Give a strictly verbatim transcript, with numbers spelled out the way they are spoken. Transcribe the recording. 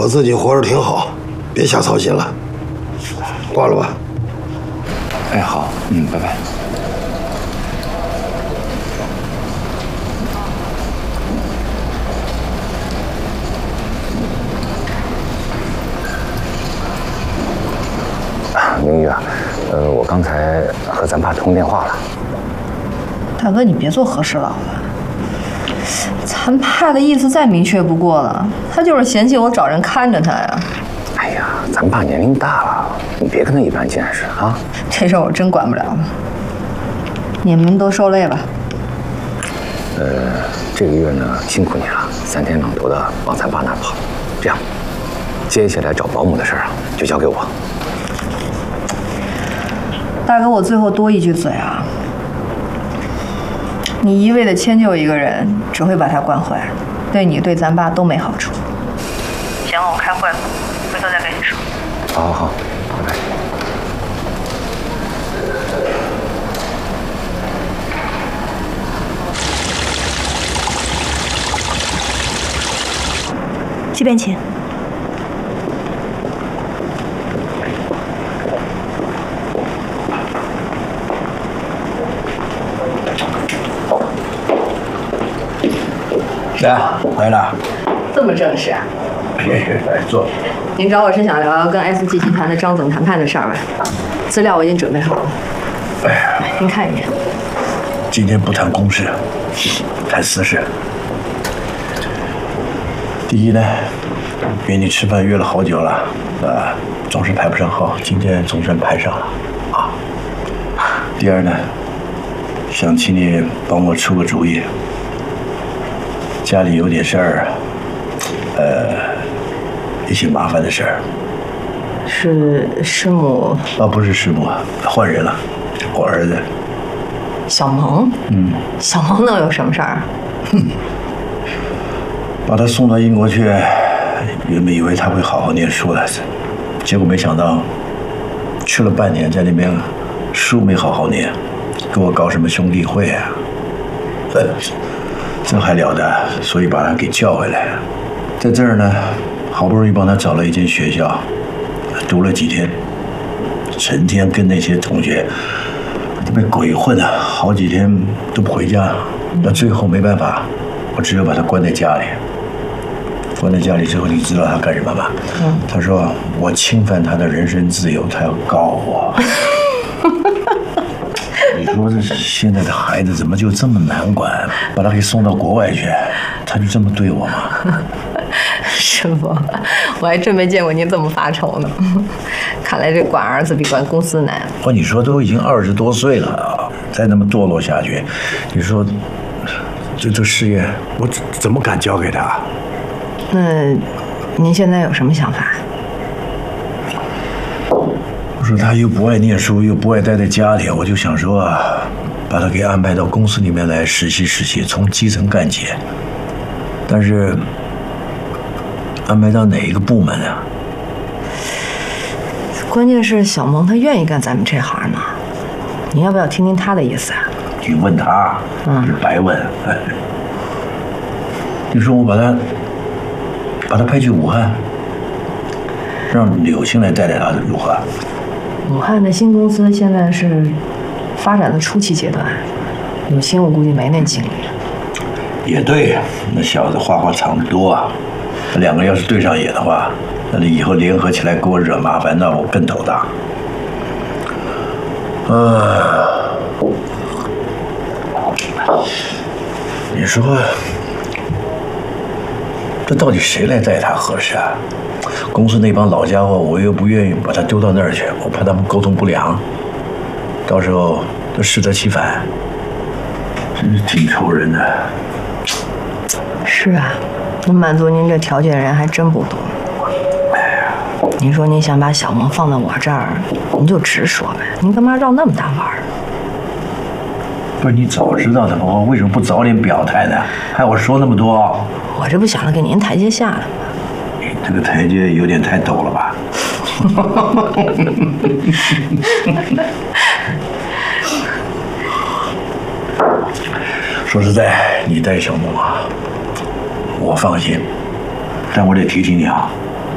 自己活着挺好，别瞎操心了。挂了吧。 哎，好，嗯，拜拜。明玉啊，呃，我刚才和咱爸通电话了。 大哥，你别做和事佬了。咱爸的意思再明确不过了，他就是嫌弃我找人看着他呀。 哎呀，咱爸年龄大了，你别跟他一般见识啊。 这事儿我真管不了了，你们都受累吧。 呃，这个月呢，辛苦你了，三天两头的往咱爸那儿跑。这样，接下来找保姆的事儿啊，就交给我。 大哥，我最后多一句嘴啊，你一味的迁就一个人，只会把他惯坏，对你对咱爸都没好处。行，我开会了，回头再跟你说。 好好好，拜拜。 这边请。 来，来了。 这么正式啊？ 来坐。 您找我是想聊聊跟 S G 集团的张总谈判的事儿吧？资料我已经准备好了。 哎呀， 您看一眼。 今天不谈公事，谈私事。第一呢，约你吃饭约了好久了，啊，总是排不上号，今天总算排上了，啊。第二呢，想请你帮我出个主意。家里有点事儿，呃，一些麻烦的事儿。 是师母？ 啊，不是师母，换人了，我儿子。 小萌？嗯。小萌能有什么事儿？ 哼，把他送到英国去，原本以为他会好好念书的，结果没想到，去了半年，在那边书没好好念，给我搞什么兄弟会啊？呃。这还了得！所以把他给叫回来。在这儿呢，好不容易帮他找了一间学校，读了几天，成天跟那些同学被鬼混的，好几天都不回家。那最后没办法，我只有把他关在家里。关在家里之后，你知道他干什么吗？嗯、他说我侵犯他的人身自由，他要告我。你说这现在的孩子怎么就这么难管？把他给送到国外去，他就这么对我吗？ 师傅，我还真没见过您这么发愁呢。看来这管儿子比管公司难。 不，你说都已经二十多岁了啊，再那么堕落下去，你说这这事业我怎么敢交给他？ 那您现在有什么想法？ 我说他又不爱念书，又不爱待在家里，我就想说啊，把他给安排到公司里面来实习实习，从基层干起。但是安排到哪一个部门啊？ 关键是小萌她愿意干咱们这行吗？你要不要听听她的意思啊？ 你问他， 嗯， 是白问。你说我把他把他派去武汉，让柳青来带带他，如何？ 武汉的新公司现在是发展的初期阶段，柳青我估计没那精力。 也对，那小子话话藏得多啊。那两个要是对上眼的话，那以后联合起来给我惹麻烦，那我更头大。呃，你说这到底谁来带他合适啊？公司那帮老家伙，我又不愿意把他丢到那儿去，我怕他们沟通不良，到时候都适得其反，真是挺愁人的。 是啊，能满足您这条件的人还真不多。您说您想把小萌放到我这儿，您就直说呗，您干嘛绕那么大弯儿？ 不是你早知道的吗？我为什么不早点表态呢？害我说那么多。 我这不想着给您台阶下了吗？ 这个台阶有点太陡了吧？说实在，你带小萌啊，我放心，但我得提醒你啊，